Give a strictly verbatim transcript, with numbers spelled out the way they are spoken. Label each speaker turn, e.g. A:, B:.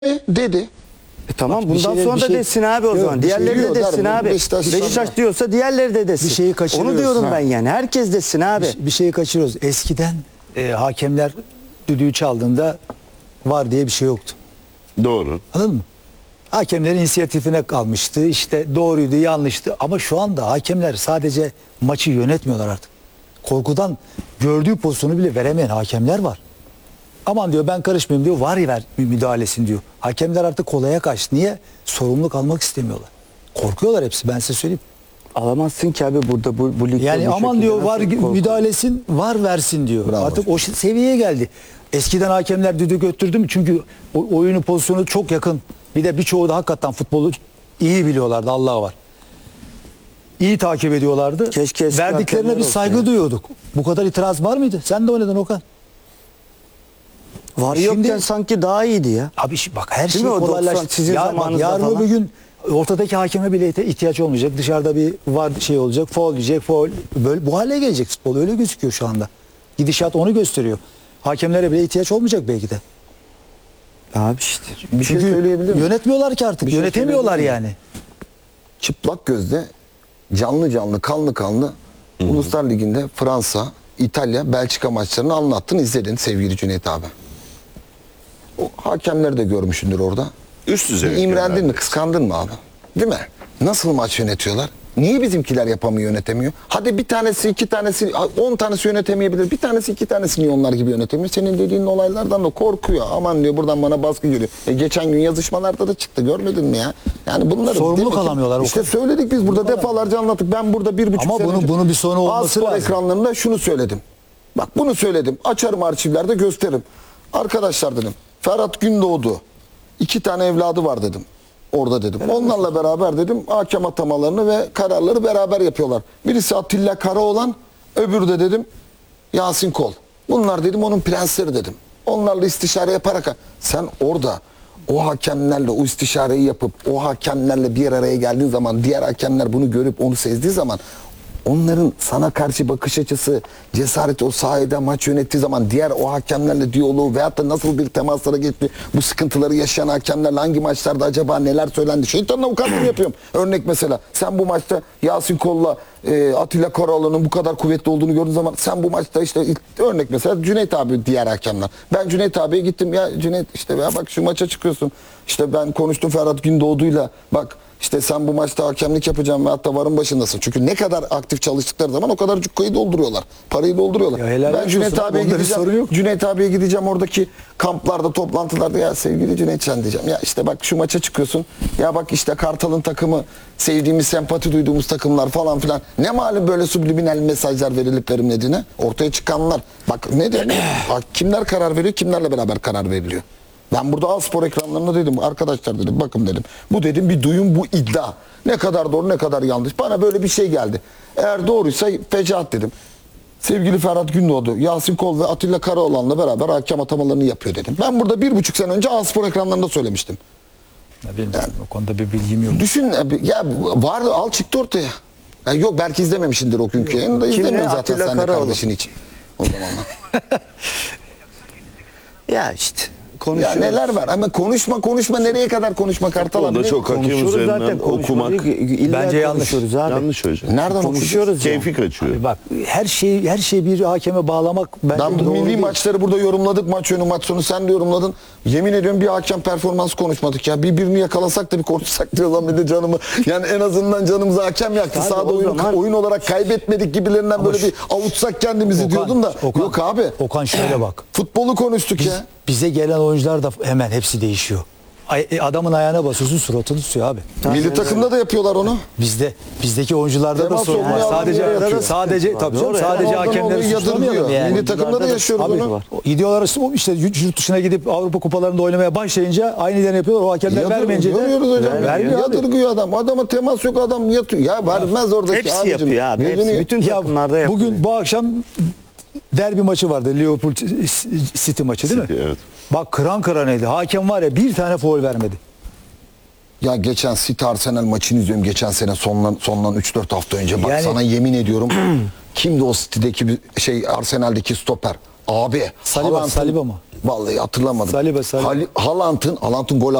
A: dedi.
B: E tamam,
C: Bak,
B: bundan
C: şeyler-
B: sonra da
C: şey,
B: desin abi o
C: yok,
B: zaman.
C: bir şey
B: Diğerleri
A: diyor
B: de desin
A: der,
B: abi.
A: Beşiktaş,
B: Beşiktaş, diyorsa diğerleri de desin.
C: Bir şeyi kaçırıyorsun.
B: Onu diyorum
C: Ha.
B: ben yani. Herkes desin abi.
C: Bir, bir şeyi kaçırıyoruz. Eskiden e, hakemler düdüğü çaldığında var diye bir şey yoktu.
D: Doğru.
C: Anladın mı? Hakemlerin inisiyatifine kalmıştı. İşte doğruydu, yanlıştı. Ama şu anda hakemler sadece maçı yönetmiyorlar artık. Korkudan gördüğü pozisyonu bile veremeyen hakemler var. Aman diyor ben karışmayayım diyor. Var ya ver müdahalesin diyor. Hakemler artık kolaya kaçtı. Niye? Sorumluluk almak istemiyorlar. Korkuyorlar hepsi, ben size söyleyeyim.
B: Alamazsın ki abi burada bu, bu ligde
C: Yani
B: bu
C: aman
B: şekilde
C: diyor
B: nasıl
C: var
B: korku-
C: müdahalesin, var versin diyor.
A: Bravo.
C: Artık o şi- seviyeye geldi. Eskiden hakemler düdük götürdü mü? Çünkü o- oyunu pozisyonu çok yakın. Bir de birçoğu da hakikaten futbolu iyi biliyorlardı, Allah var. İyi takip ediyorlardı.
B: Keşke eski
C: Verdiklerine
B: hakemler
C: bir
B: olsa
C: saygı
B: ya.
C: duyuyorduk. Bu kadar itiraz var mıydı? Sen de oynadın Okan.
B: Var
C: Şimdi-
B: yokken sanki daha iyiydi ya.
C: Abi şi- bak her
B: Değil
C: şey
B: mi? O doksan
C: kolaylaştı.
B: sizin
C: Ya bak,
B: zamanınızda
C: yarın
B: falan.
C: öbür gün ortadaki hakeme bile ihti- ihtiyaç olmayacak. Dışarıda bir var şey olacak, faul diyecek, faul. Böyle bu hale gelecek futbol. Öyle gözüküyor şu anda. Gidişat onu gösteriyor. Hakemlere bile ihtiyaç olmayacak belki de.
B: Abi işte.
A: Bir şey
C: Çünkü
A: söyleyebilir miyim?
C: yönetmiyorlar ki artık.
A: Bir şey
C: Yönetemiyorlar
A: söyleyebilir
C: yani.
A: Çıplak gözle canlı canlı kanlı kanlı Uluslar Ligi'nde Fransa, İtalya, Belçika maçlarını anlattın, izledin sevgili Cüneyt abi. O hakemleri de görmüşsündür orada.
D: Üst düzey
A: Bir imrendin
D: hakemler.
A: mi, kıskandın mı abi? Değil mi? Nasıl maç yönetiyorlar? Niye bizimkiler yapamıyor, yönetemiyor? Hadi bir tanesi, iki tanesi, on tanesi yönetemeyebilir. Bir tanesi, iki tanesi niye onlar gibi yönetemiyor? Senin dediğin olaylardan da korkuyor. Aman diyor buradan bana baskı geliyor. E geçen gün yazışmalarda da çıktı, görmedin mi ya? Yani bunları
C: Sorumluluk
A: demek ki-
C: alamıyorlar o
A: İşte
C: kadar.
A: söyledik biz burada defalarca anlattık. Ben burada bir buçuk
C: Ama
A: sene
C: bunun-
A: önce
C: bunun bir sonu olması
A: A-Spor
C: lazım.
A: ekranlarında şunu söyledim. Bak bunu söyledim. Açarım arşivlerde gösteririm. Arkadaşlar dedim. Ferhat Gündoğdu. iki tane evladı var dedim. Orada dedim. Onlarla beraber dedim hakem atamalarını ve kararları beraber yapıyorlar. Birisi Atilla Karaoğlan, öbürü de dedim Yasin Kol. Bunlar dedim onun prensleri dedim. Onlarla istişare yaparak sen orada o hakemlerle o istişareyi yapıp o hakemlerle bir araya geldiğin zaman diğer hakemler bunu görüp onu sezdiği zaman onların sana karşı bakış açısı, cesareti o sahada maç yönettiği zaman diğer o hakemlerle diyaloğu veyahut da nasıl bir temaslara geçti, bu sıkıntıları yaşayan hakemlerle hangi maçlarda acaba neler söylendi? Şeytanın avukatlığını yapıyorum. Örnek mesela sen bu maçta Yasin Kol'la e, Atilla Karaoğlan'ın bu kadar kuvvetli olduğunu gördüğün zaman sen bu maçta işte ilk- örnek mesela Cüneyt abi diğer hakemler. Ben Cüneyt abiye gittim ya Cüneyt işte ya bak şu maça çıkıyorsun. İşte ben konuştum Ferhat Gündoğdu'yla bak İşte sen bu maçta hakemlik yapacağım ve hatta varın başındasın. Çünkü ne kadar aktif çalıştıkları zaman o kadar cukkayı dolduruyorlar. Parayı dolduruyorlar.
C: Ya helal
A: ben
C: olsun
A: Cüneyt
C: sana,
A: abiye
C: onda bir sorun
A: gideceğim.
C: yok.
A: Cüneyt abiye gideceğim oradaki kamplarda, toplantılarda ya sevgili Cüneyt Can diyeceğim. Ya işte bak şu maça çıkıyorsun. Ya bak işte Kartal'ın takımı sevdiğimiz, sempati duyduğumuz takımlar falan filan. Ne malum böyle subliminal mesajlar verilip verilmediğine ortaya çıkanlar. Bak ne demek? Bak kimler karar veriyor, kimlerle beraber karar veriliyor. Ben burada A-Spor ekranlarında dedim arkadaşlar dedim bakın dedim. Bu dedim bir duyum bu iddia. Ne kadar doğru ne kadar yanlış. Bana böyle bir şey geldi. Eğer doğruysa fecaat dedim. Sevgili Ferhat Gündoğdu, Yasin Kol ve Atilla Karaoğlan'la beraber hakem atamalarını yapıyor dedim. Ben burada bir buçuk sene önce A-Spor ekranlarında söylemiştim.
C: Ya benim o konuda bir bilgim yok.
A: Düşün ya vardı al çıktı ortaya. Ya yok belki izlememişsindir o günkü yayını da
B: Kim ne?
A: izlemiyorsun zaten
B: Atilla
A: sen de
B: Karaoğlan.
A: kardeşin için. O zamanlar.
B: Ya işte.
A: Ya
B: Konuşuyoruz.
A: neler var ama konuşma konuşma nereye kadar konuşma Kartal abi.
D: Onda
A: Ne-
D: çok hakem
B: Konuşuyoruz
D: üzerinden
B: zaten,
D: okumak
B: konuşmadık. İlla
C: Bence yanlış.
B: konuşuyoruz abi.
D: yanlış hocam.
A: Nereden
B: Konuşuyoruz ya.
D: Keyfi kaçıyor.
C: Bak her şeyi her şeyi bir hakeme bağlamak bence
A: Ben bu
C: doğru
A: milli
C: değil.
A: maçları burada yorumladık. Maç önü maç sonu sen de yorumladın. Yemin ediyorum bir hakem performansı konuşmadık ya. Birbirini yakalasak da bir konuşsak diyor lan bir de canımı. Yani en azından canımızı hakem yaktı.
B: Abi
A: Sahada
B: o
A: oyun,
B: zaman-
A: oyun olarak kaybetmedik gibilerinden böyle
C: şu-
A: bir avutsak kendimizi
C: Okan,
A: diyordum da.
C: Okan,
A: Yok abi.
C: Okan şöyle bak.
A: Futbolu konuştuk
C: Biz,
A: ya.
C: bize gelen oyuncular da hemen hepsi değişiyor. Ay- e, adamın ayağına basıyorsun suratını tutuyor abi.
A: Milli takımda da yapıyorlar onu.
C: Bizde bizdeki oyuncularda da
A: Temas
C: sorun
A: olmayan
C: var.
A: adam
C: Sadece
A: yere yatıyor.
C: sadece tabii canım,
B: Doğru,
C: sadece
A: Oradan
C: hakemleri
A: onu
C: suçlamayalım
A: yadırgıyor.
C: yani.
A: Milli takımda da yaşıyoruz
B: Tabii ki
A: onu.
B: var.
C: O gidiyorlar o işte yurt dışına gidip Avrupa kupalarında oynamaya başlayınca aynıden yapıyorlar. O hakemler
A: Yadırgıyor,
C: vermeyince de
A: görüyoruz hocam.
C: vermiyor abi.
A: Yadırgıyor adam. Adama temas yok adam yatıyor. Ya vermez oradaki
B: Hepsi
A: abicim.
B: yapıyor abi.
A: Gözünü-
B: Hepsi. Bütün
C: Ya
B: takımlarda yapıyor.
C: bugün bu akşam derbi maçı vardı. Liverpool City maçı değil mi?
D: City, evet.
C: Bak kıran kıranıydı. Hakem var ya bir tane faul vermedi.
A: Ya geçen City Arsenal maçını izliyorum geçen sene sonlan sonlan üç dört hafta önce. Bak
C: Yani-
A: sana yemin ediyorum kimdi o City'deki bir şey Arsenal'deki stoper? Abi.
C: Saliba,
A: Haaland'ın-
C: Saliba mı?
A: Vallahi hatırlamadım.
C: Saliba, Saliba.
A: Hal- Haaland'ın Haaland'ın gol